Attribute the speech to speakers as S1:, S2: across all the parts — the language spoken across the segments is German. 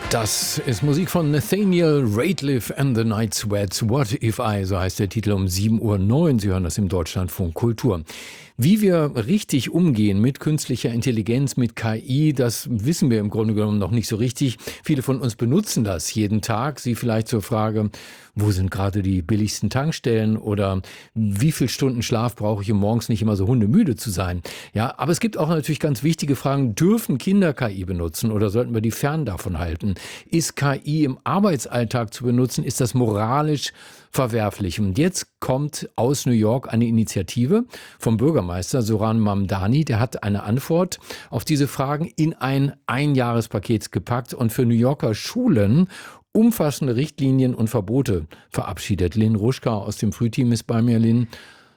S1: Das ist Musik von Nathaniel Rateliff and the Night Sweats. What If I, so heißt der Titel um 7:09 Uhr. Sie hören das im Deutschlandfunk Kultur. Wie wir richtig umgehen mit künstlicher Intelligenz, mit KI, das wissen wir im Grunde genommen noch nicht so richtig. Viele von uns benutzen das jeden Tag. Sie vielleicht zur Frage, wo sind gerade die billigsten Tankstellen oder wie viel Stunden Schlaf brauche ich, um morgens nicht immer so hundemüde zu sein? Ja, aber es gibt auch natürlich ganz wichtige Fragen. Dürfen Kinder KI benutzen oder sollten wir die fern davon halten? Ist KI im Arbeitsalltag zu benutzen? Ist das moralisch verwerflich? Und jetzt kommt aus New York eine Initiative vom Bürgermeister Zoran Mamdani. Der hat eine Antwort auf diese Fragen in ein Einjahrespaket gepackt und für New Yorker Schulen umfassende Richtlinien und Verbote verabschiedet. Lynn Ruschka aus dem Frühteam ist bei mir. Lynn,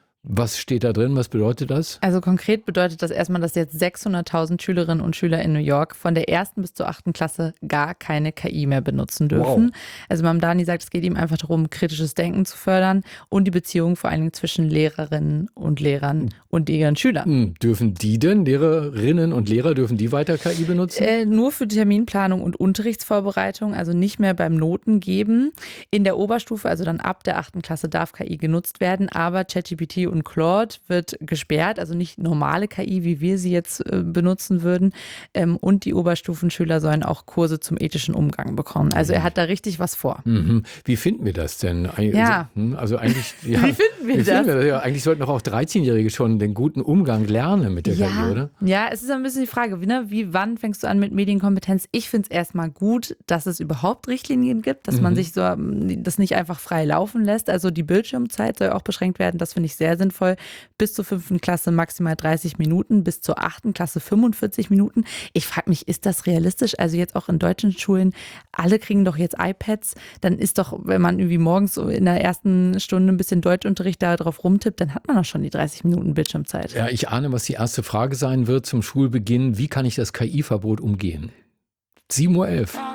S1: was steht da drin? Was bedeutet das?
S2: Also konkret bedeutet das erstmal, dass jetzt 600.000 Schülerinnen und Schüler in New York von der 1. bis zur 8. Klasse gar keine KI mehr benutzen dürfen. Wow. Also Mamdani sagt, es geht ihm einfach darum, kritisches Denken zu fördern und die Beziehung vor allen Dingen zwischen Lehrerinnen und Lehrern und ihren Schülern.
S1: Dürfen die denn, Lehrerinnen und Lehrer, dürfen die weiter KI benutzen?
S2: Nur für Terminplanung und Unterrichtsvorbereitung, also nicht mehr beim Noten geben. In der Oberstufe, also dann ab der 8. Klasse, darf KI genutzt werden, aber ChatGPT und Claude wird gesperrt, also nicht normale KI, wie wir sie jetzt benutzen würden. Und die Oberstufenschüler sollen auch Kurse zum ethischen Umgang bekommen. Also er hat da richtig was vor.
S1: Wie finden wir das denn?
S2: Ja.
S1: Also eigentlich, ja,
S2: wie finden wir das?
S1: Ja, eigentlich sollten doch auch 13-Jährige schon den guten Umgang lernen mit der KI, oder?
S2: Ja, es ist ein bisschen die Frage, wann fängst du an mit Medienkompetenz? Ich finde es erstmal gut, dass es überhaupt Richtlinien gibt, dass man sich so das nicht einfach frei laufen lässt. Also die Bildschirmzeit soll auch beschränkt werden. Das finde ich sehr sinnvoll. Bis zur 5. Klasse maximal 30 Minuten, bis zur 8. Klasse 45 Minuten. Ich frage mich, ist das realistisch? Also jetzt auch in deutschen Schulen, alle kriegen doch jetzt iPads. Dann ist doch, wenn man irgendwie morgens in der ersten Stunde ein bisschen Deutschunterricht da drauf rumtippt, dann hat man doch schon die 30 Minuten Bildschirmzeit.
S1: Ja, ich ahne, was die erste Frage sein wird zum Schulbeginn. Wie kann ich das KI-Verbot umgehen? 7:11 Uhr.